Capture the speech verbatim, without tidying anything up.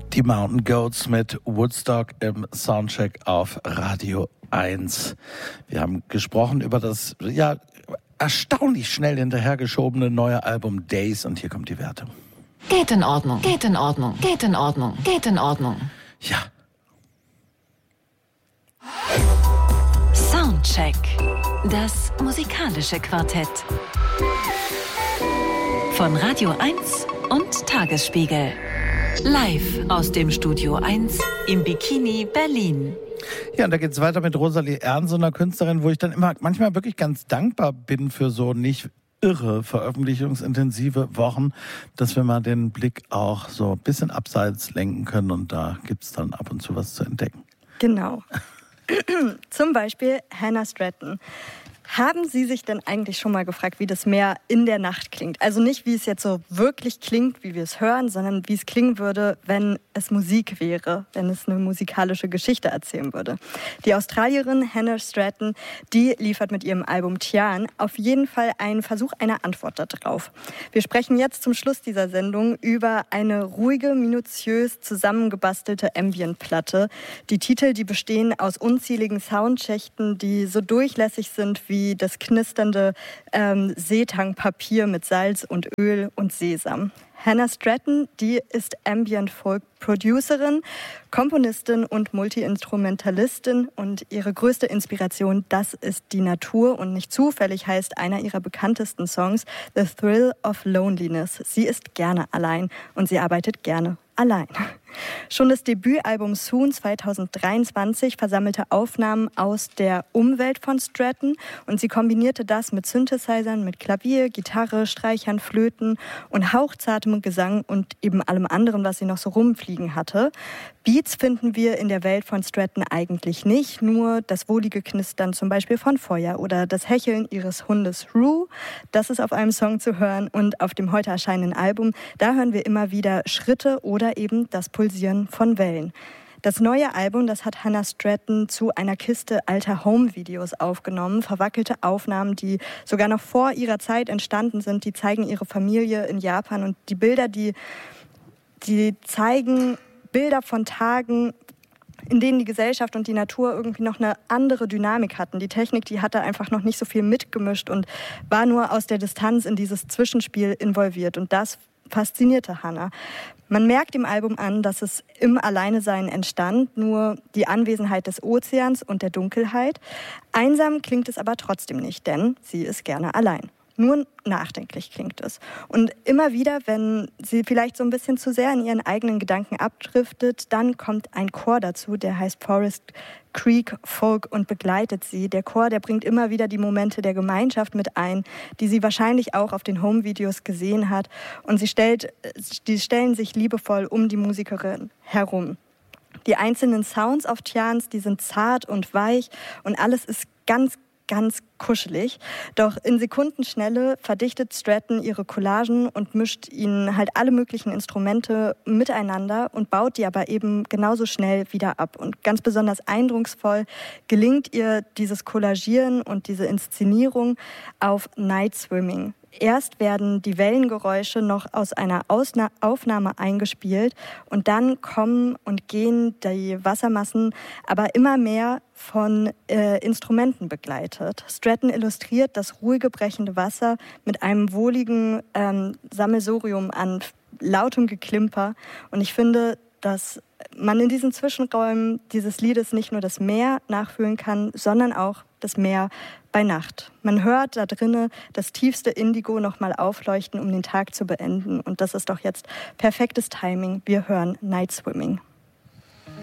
Die Mountain Goats mit Woodstock im Soundcheck auf Radio eins. Wir haben gesprochen über das ja erstaunlich schnell hinterhergeschobene neue Album Days und hier kommt die Wertung. Geht in Ordnung, geht in Ordnung, geht in Ordnung, geht in Ordnung. Ja. Soundcheck. Das musikalische Quartett. Von Radio eins und Tagesspiegel. Live aus dem Studio eins im Bikini Berlin. Ja, und da geht's weiter mit Rosalie Ernst, einer Künstlerin, wo ich dann immer manchmal wirklich ganz dankbar bin für so nicht irre veröffentlichungsintensive Wochen, dass wir mal den Blick auch so ein bisschen abseits lenken können und da gibt's dann ab und zu was zu entdecken. Genau. Zum Beispiel Hannah Stratton. Haben Sie sich denn eigentlich schon mal gefragt, wie das Meer in der Nacht klingt? Also nicht, wie es jetzt so wirklich klingt, wie wir es hören, sondern wie es klingen würde, wenn es Musik wäre, wenn es eine musikalische Geschichte erzählen würde. Die Australierin Hannah Stratton, die liefert mit ihrem Album Tian auf jeden Fall einen Versuch einer Antwort darauf. Wir sprechen jetzt zum Schluss dieser Sendung über eine ruhige, minutiös zusammengebastelte Ambient-Platte. Die Titel, die bestehen aus unzähligen Soundschächten, die so durchlässig sind wie das knisternde ähm, Seetangpapier mit Salz und Öl und Sesam. Hannah Stratton, die ist Ambient-Folk-Producerin, Komponistin und Multi-Instrumentalistin und ihre größte Inspiration, das ist die Natur und nicht zufällig heißt einer ihrer bekanntesten Songs The Thrill of Loneliness. Sie ist gerne allein und sie arbeitet gerne allein. Schon das Debütalbum Soon zweitausenddreiundzwanzig versammelte Aufnahmen aus der Umwelt von Stratton und sie kombinierte das mit Synthesizern, mit Klavier, Gitarre, Streichern, Flöten und hauchzartem Gesang und eben allem anderen, was sie noch so rumfliegen hatte. Beats finden wir in der Welt von Stratton eigentlich nicht, nur das wohlige Knistern zum Beispiel von Feuer oder das Hecheln ihres Hundes Rue. Das ist auf einem Song zu hören und auf dem heute erscheinenden Album, da hören wir immer wieder Schritte oder eben das Pulsieren von Wellen. Das neue Album, das hat Hannah Stratton zu einer Kiste alter Home-Videos aufgenommen. Verwackelte Aufnahmen, die sogar noch vor ihrer Zeit entstanden sind, die zeigen ihre Familie in Japan. Und die Bilder, die, die zeigen Bilder von Tagen, in denen die Gesellschaft und die Natur irgendwie noch eine andere Dynamik hatten. Die Technik, die hatte einfach noch nicht so viel mitgemischt und war nur aus der Distanz in dieses Zwischenspiel involviert. Und das faszinierte Hannah. Man merkt im Album an, dass es im Alleinesein entstand, nur die Anwesenheit des Ozeans und der Dunkelheit. Einsam klingt es aber trotzdem nicht, denn sie ist gerne allein. Nur nachdenklich klingt es. Und immer wieder, wenn sie vielleicht so ein bisschen zu sehr in ihren eigenen Gedanken abdriftet, dann kommt ein Chor dazu, der heißt Forest Creek Folk und begleitet sie. Der Chor, der bringt immer wieder die Momente der Gemeinschaft mit ein, die sie wahrscheinlich auch auf den Home-Videos gesehen hat. Und sie stellt, die stellen sich liebevoll um die Musikerin herum. Die einzelnen Sounds auf Tians, die sind zart und weich und alles ist ganz ganz kuschelig. Doch in Sekundenschnelle verdichtet Stratton ihre Collagen und mischt ihnen halt alle möglichen Instrumente miteinander und baut die aber eben genauso schnell wieder ab. Und ganz besonders eindrucksvoll gelingt ihr dieses Collagieren und diese Inszenierung auf Night Swimming. Erst werden die Wellengeräusche noch aus einer Ausna- Aufnahme eingespielt und dann kommen und gehen die Wassermassen aber immer mehr von äh, Instrumenten begleitet. Stratton illustriert das ruhige, brechende Wasser mit einem wohligen ähm, Sammelsurium an lautem Geklimper und ich finde, dass man in diesen Zwischenräumen dieses Liedes nicht nur das Meer nachfühlen kann, sondern auch das Meer bei Nacht. Man hört da drinnen das tiefste Indigo nochmal aufleuchten, um den Tag zu beenden. Und das ist doch jetzt perfektes Timing. Wir hören Night Swimming.